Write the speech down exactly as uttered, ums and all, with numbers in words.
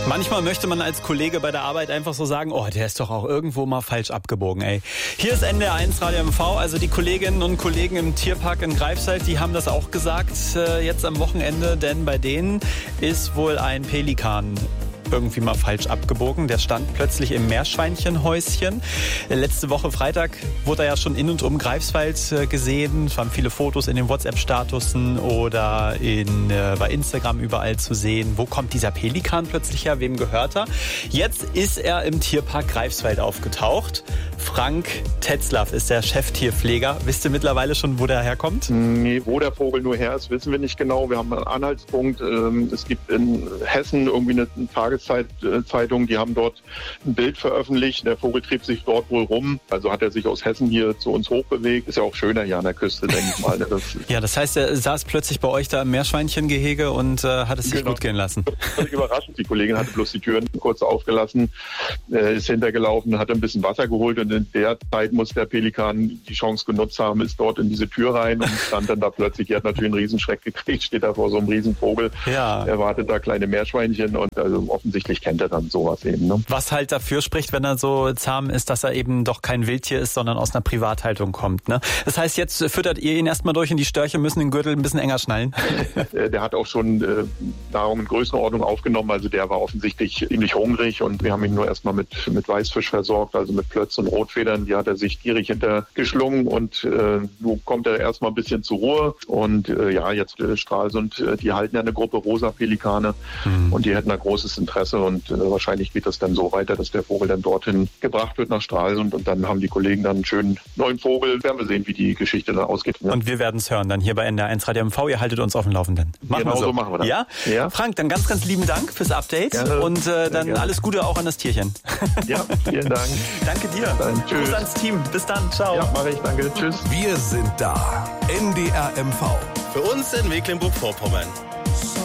Manchmal möchte man als Kollege bei der Arbeit einfach so sagen, oh, der ist doch auch irgendwo mal falsch abgebogen, ey. Hier ist N D R eins Radio M V, also die Kolleginnen und Kollegen im Tierpark in Greifswald, die haben das auch gesagt, äh, jetzt am Wochenende, denn bei denen ist wohl ein Pelikan irgendwie mal falsch abgebogen. Der stand plötzlich im Meerschweinchenhäuschen. Letzte Woche Freitag wurde er ja schon in und um Greifswald gesehen. Es waren viele Fotos in den WhatsApp-Statusen oder in, äh, bei Instagram überall zu sehen. Wo kommt dieser Pelikan plötzlich her? Wem gehört er? Jetzt ist er im Tierpark Greifswald aufgetaucht. Frank Tetzlaff ist der Cheftierpfleger. Wisst ihr mittlerweile schon, wo der herkommt? Nee, wo der Vogel nur her ist, wissen wir nicht genau. Wir haben einen Anhaltspunkt. Es gibt in Hessen irgendwie eine Tageszeitung, die haben dort ein Bild veröffentlicht. Der Vogel trieb sich dort wohl rum. Also hat er sich aus Hessen hier zu uns hochbewegt. Ist ja auch schöner hier an der Küste, denke ich mal. Das ja, das heißt, er saß plötzlich bei euch da im Meerschweinchengehege und äh, hat es sich genau. gut gehen lassen. Völlig überraschend. Die Kollegin hatte bloß die Türen kurz aufgelassen, äh, ist hintergelaufen, hat ein bisschen Wasser geholt und in der Zeit muss der Pelikan die Chance genutzt haben, ist dort in diese Tür rein und stand dann da plötzlich. Er hat natürlich einen Riesenschreck gekriegt, steht da vor so einem Riesenvogel. Ja. Er wartet da kleine Meerschweinchen und also offensichtlich kennt er dann sowas eben. Ne? Was halt dafür spricht, wenn er so zahm ist, dass er eben doch kein Wildtier ist, sondern aus einer Privathaltung kommt. Ne? Das heißt, jetzt füttert ihr ihn erstmal durch und die Störche müssen den Gürtel ein bisschen enger schnallen. Der hat auch schon äh, Nahrung in Größenordnung aufgenommen, also der war offensichtlich ziemlich hungrig und wir haben ihn nur erstmal mit, mit Weißfisch versorgt, also mit Plötz und Rotfedern. Die hat er sich gierig hintergeschlungen und äh, nun kommt er erstmal ein bisschen zur Ruhe und äh, ja, jetzt äh, Stralsund, äh, die halten ja eine Gruppe rosa Pelikane mhm. und die hätten da großes Interesse und äh, wahrscheinlich geht das dann so weiter, dass der Vogel dann dorthin gebracht wird nach Stralsund und dann haben die Kollegen dann einen schönen neuen Vogel. Werden wir sehen, wie die Geschichte dann ausgeht. Ja. Und wir werden es hören dann hier bei N D R eins Radio M V. Ihr haltet uns auf dem Laufenden. Machen genau wir so. so machen wir das. Ja? ja? Frank, dann ganz, ganz lieben Dank fürs Update gerne, und äh, dann gerne. Alles Gute auch an das Tierchen. Ja, vielen Dank. Danke dir. Dann, tschüss. Gruß ans Team. Bis dann. Ciao. Ja, mache ich. Danke. Tschüss. Wir sind da. N D R M V. Für uns in Mecklenburg-Vorpommern.